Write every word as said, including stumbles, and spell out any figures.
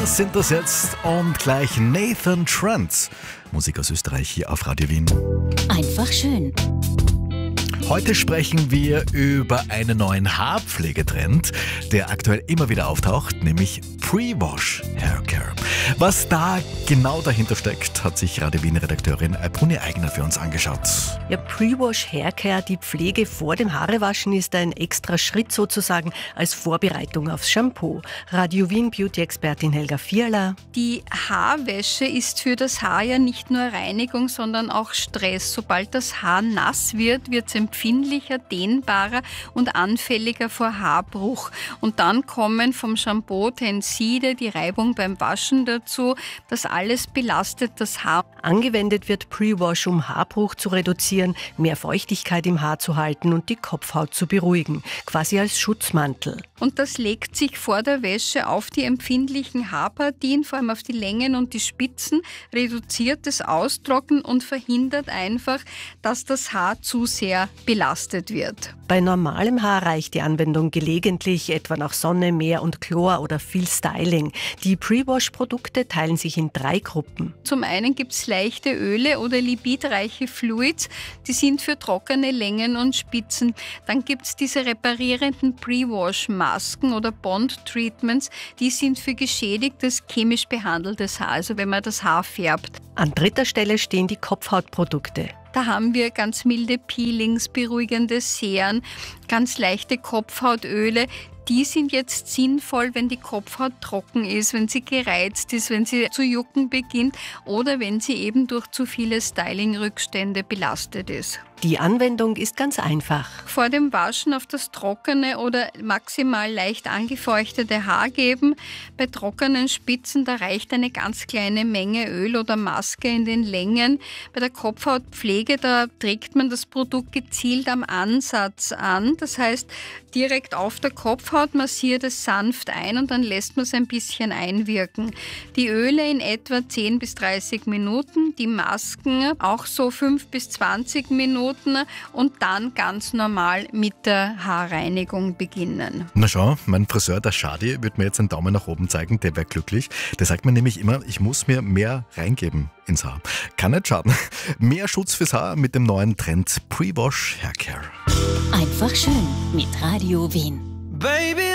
sind das jetzt und gleich Nathan Trent. Musik aus Österreich hier auf Radio Wien. Einfach schön. Heute sprechen wir über einen neuen Haarpflegetrend, der aktuell immer wieder auftaucht, nämlich Pre-Wash Haircare. Was da genau dahinter steckt, hat sich Radio Wien-Redakteurin Bruni Eigner für uns angeschaut. Ja, Pre-Wash Haircare, die Pflege vor dem Haarewaschen, ist ein extra Schritt sozusagen als Vorbereitung aufs Shampoo. Radio Wien Beauty-Expertin Helga Vierler. Die Haarwäsche ist für das Haar ja nicht nur Reinigung, sondern auch Stress. Sobald das Haar nass wird, wird es empfindlicher, dehnbarer und anfälliger vor Haarbruch. Und dann kommen vom Shampoo Tenside, die Reibung beim Waschen dazu. Das alles belastet das Haar. Angewendet wird Pre-Wash, um Haarbruch zu reduzieren, mehr Feuchtigkeit im Haar zu halten und die Kopfhaut zu beruhigen, quasi als Schutzmantel. Und das legt sich vor der Wäsche auf die empfindlichen Haarpartien, vor allem auf die Längen und die Spitzen, reduziert das Austrocknen und verhindert einfach, dass das Haar zu sehr belastet wird. Bei normalem Haar reicht die Anwendung gelegentlich, etwa nach Sonne, Meer und Chlor oder viel Styling. Die Pre-Wash-Produkte teilen sich in drei Gruppen. Zum einen gibt es leichte Öle oder lipidreiche Fluids, die sind für trockene Längen und Spitzen. Dann gibt es diese reparierenden Pre-Wash-Masken oder Bond-Treatments, die sind für geschädigtes, chemisch behandeltes Haar, also wenn man das Haar färbt. An dritter Stelle stehen die Kopfhautprodukte. Da haben wir ganz milde Peelings, beruhigende Seren, ganz leichte Kopfhautöle. Die sind jetzt sinnvoll, wenn die Kopfhaut trocken ist, wenn sie gereizt ist, wenn sie zu jucken beginnt oder wenn sie eben durch zu viele Styling-Rückstände belastet ist. Die Anwendung ist ganz einfach. Vor dem Waschen auf das trockene oder maximal leicht angefeuchtete Haar geben. Bei trockenen Spitzen, da reicht eine ganz kleine Menge Öl oder Maske in den Längen. Bei der Kopfhautpflege, da trägt man das Produkt gezielt am Ansatz an. Das heißt, direkt auf der Kopfhaut massiert es sanft ein und dann lässt man es ein bisschen einwirken. Die Öle in etwa zehn bis dreißig Minuten, die Masken auch so fünf bis zwanzig Minuten. Und dann ganz normal mit der Haarreinigung beginnen. Na schau, mein Friseur, der Schadi, wird mir jetzt einen Daumen nach oben zeigen, der wäre glücklich. Der sagt mir nämlich immer, ich muss mir mehr reingeben ins Haar. Kann nicht schaden. Mehr Schutz fürs Haar mit dem neuen Trend Pre-Wash Haircare. Einfach schön mit Radio Wien. Baby